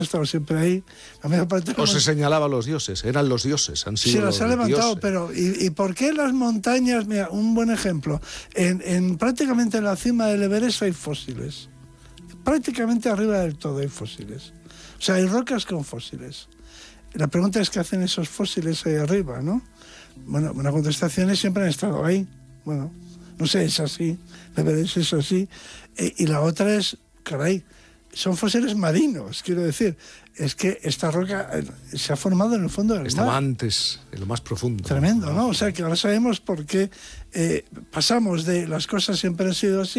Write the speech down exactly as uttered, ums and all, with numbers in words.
estado siempre ahí. La mayor parte o se señalaba a los dioses, eran los dioses, han sido se las los ha levantado, dioses. pero ¿y, ¿y por qué las montañas? Mira, un buen ejemplo. En, en prácticamente en la cima del Everest hay fósiles. Prácticamente arriba del todo hay fósiles. O sea, hay rocas con fósiles. La pregunta es qué hacen esos fósiles ahí arriba, ¿no? Bueno, una contestación es siempre han estado ahí. Bueno, no sé, es así. El Everest es así. E, y la otra es, caray, son fósiles marinos, quiero decir. Es que esta roca se ha formado en el fondo del Estaba mar. antes, en lo más profundo. Tremendo, ¿no? O sea, que ahora sabemos por qué eh, pasamos de las cosas siempre han sido así